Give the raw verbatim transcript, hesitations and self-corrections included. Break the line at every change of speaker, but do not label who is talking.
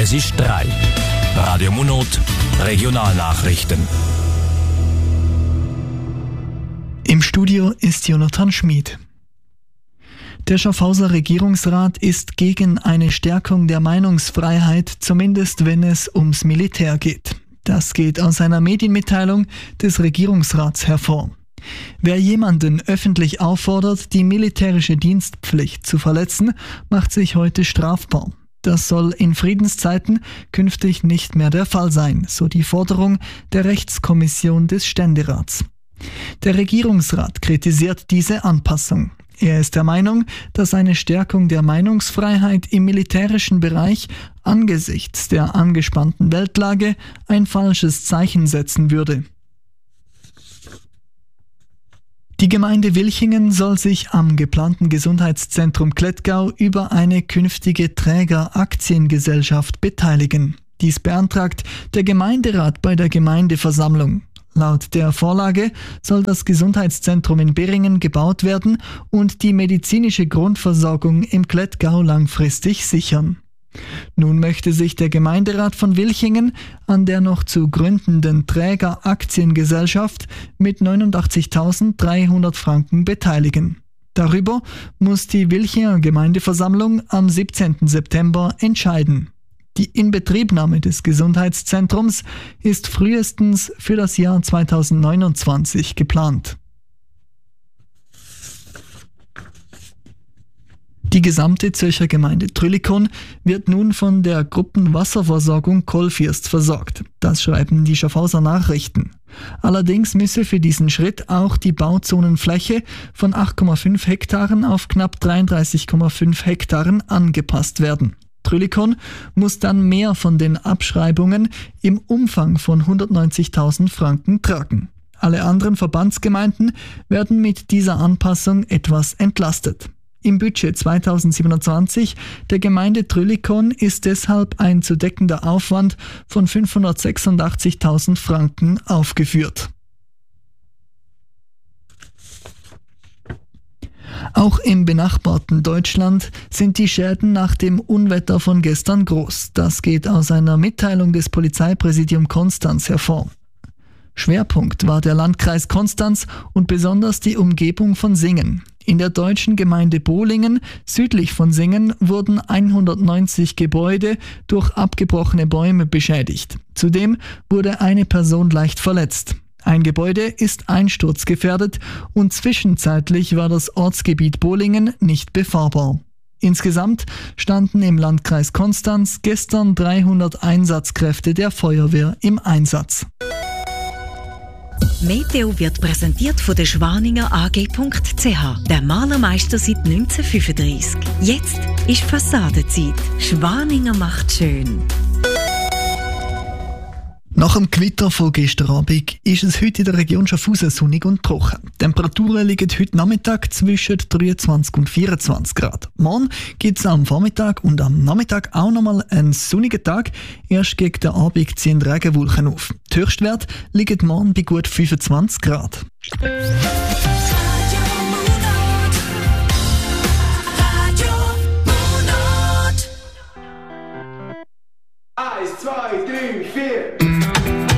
Es ist drei. Radio Munot, Regionalnachrichten.
Im Studio ist Jonathan Schmid. Der Schaffhauser Regierungsrat ist gegen eine Stärkung der Meinungsfreiheit, zumindest wenn es ums Militär geht. Das geht aus einer Medienmitteilung des Regierungsrats hervor. Wer jemanden öffentlich auffordert, die militärische Dienstpflicht zu verletzen, macht sich heute strafbar. Das soll in Friedenszeiten künftig nicht mehr der Fall sein, so die Forderung der Rechtskommission des Ständerats. Der Regierungsrat kritisiert diese Anpassung. Er ist der Meinung, dass eine Stärkung der Meinungsfreiheit im militärischen Bereich angesichts der angespannten Weltlage ein falsches Zeichen setzen würde. Die Gemeinde Wilchingen soll sich am geplanten Gesundheitszentrum Klettgau über eine künftige Trägeraktiengesellschaft beteiligen. Dies beantragt der Gemeinderat bei der Gemeindeversammlung. Laut der Vorlage soll das Gesundheitszentrum in Beringen gebaut werden und die medizinische Grundversorgung im Klettgau langfristig sichern. Nun möchte sich der Gemeinderat von Wilchingen an der noch zu gründenden Trägeraktiengesellschaft mit neunundachtzigtausenddreihundert Franken beteiligen. Darüber muss die Wilchinger Gemeindeversammlung am siebzehnten September entscheiden. Die Inbetriebnahme des Gesundheitszentrums ist frühestens für das Jahr zweitausendneunundzwanzig geplant. Die gesamte Zürcher Gemeinde Trülikon wird nun von der Gruppenwasserversorgung Kolfirst versorgt. Das schreiben die Schaffhauser Nachrichten. Allerdings müsse für diesen Schritt auch die Bauzonenfläche von acht Komma fünf Hektaren auf knapp dreiunddreißig Komma fünf Hektaren angepasst werden. Trülikon muss dann mehr von den Abschreibungen im Umfang von hundertneunzigtausend Franken tragen. Alle anderen Verbandsgemeinden werden mit dieser Anpassung etwas entlastet. Im Budget zweitausendsiebenundzwanzig der Gemeinde Trülikon ist deshalb ein zu deckender Aufwand von fünfhundertsechsundachtzigtausend Franken aufgeführt. Auch im benachbarten Deutschland sind die Schäden nach dem Unwetter von gestern groß. Das geht aus einer Mitteilung des Polizeipräsidium Konstanz hervor. Schwerpunkt war der Landkreis Konstanz und besonders die Umgebung von Singen. In der deutschen Gemeinde Bolingen, südlich von Singen, wurden hundertneunzig Gebäude durch abgebrochene Bäume beschädigt. Zudem wurde eine Person leicht verletzt. Ein Gebäude ist einsturzgefährdet und zwischenzeitlich war das Ortsgebiet Bolingen nicht befahrbar. Insgesamt standen im Landkreis Konstanz gestern dreihundert Einsatzkräfte der Feuerwehr im Einsatz.
Meteo wird präsentiert von der Schwaninger A G Punkt C H, der Malermeister seit neunzehnhundertfünfunddreissig. Jetzt ist Fassadenzeit. Schwaninger macht schön.
Nach dem Gewitter von gestern Abend ist es heute in der Region Schaffhausen sonnig und trocken. Die Temperaturen liegen heute Nachmittag zwischen dreiundzwanzig und vierundzwanzig Grad. Morgen gibt es am Vormittag und am Nachmittag auch nochmal einen sonnigen Tag. Erst gegen den Abend ziehen Regenwolken auf. Die Höchstwerte liegen morgen bei gut fünfundzwanzig Grad.
Eins, zwei, drei, vier.